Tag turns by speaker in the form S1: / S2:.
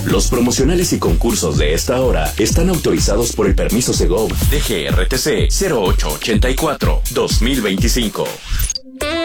S1: Los promocionales y concursos de esta hora están autorizados por el permiso Segov DGRTC 0884-2025.